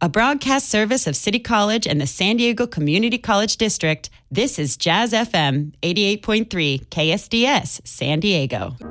A broadcast service of City College and the San Diego Community College District, this is Jazz FM 88.3 KSDS San Diego.